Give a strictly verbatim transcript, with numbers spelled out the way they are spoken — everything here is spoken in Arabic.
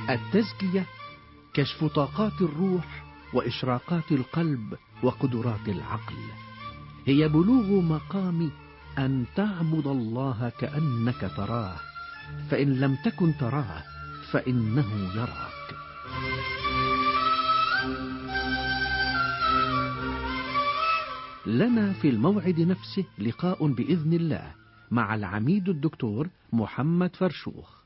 التزكية كشف طاقات الروح وإشراقات القلب وقدرات العقل، هي بلوغ مقام أن تعبد الله كأنك تراه، فإن لم تكن تراه فإنه يراك. لنا في الموعد نفسه لقاء بإذن الله مع العميد الدكتور محمد فرشوخ.